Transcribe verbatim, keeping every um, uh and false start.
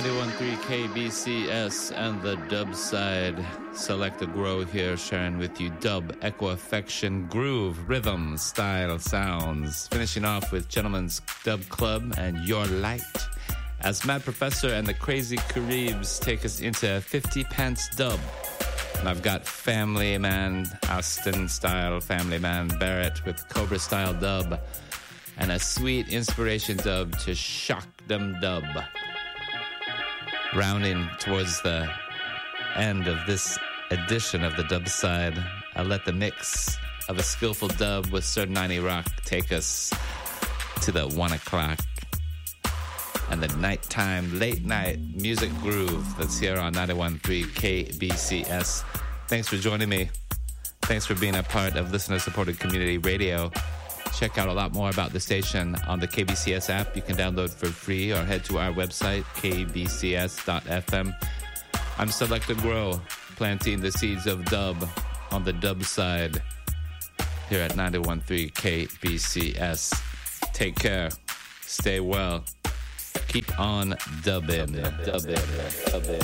ninety-one point three K B C S and the dub side. Select the Grow here, sharing with you dub, echo affection, groove, rhythm, style, sounds. Finishing off with Gentleman's Dub Club and Your Light. As Mad Professor and the Crazy Caribs take us into fifty pence dub. And I've got Family Man, Austin style Family Man Barrett with Cobra style dub. And a sweet inspiration dub to Shock Them Dub. Rounding towards the end of this edition of the dub side, I'll let the mix of a skillful dub with Sir ninety Rock take us to the one o'clock and the nighttime, late night music groove that's here on ninety-one point three K B C S. Thanks for joining me. Thanks for being a part of listener-supported community radio. Check out a lot more about the station on the K B C S app. You can download for free or head to our website, k b c s dot f m. I'm Selecta Grow, planting the seeds of dub on the dub side here at ninety-one point three K B C S. Take care. Stay well. Keep on dubbing. Dubbing. Dubbing.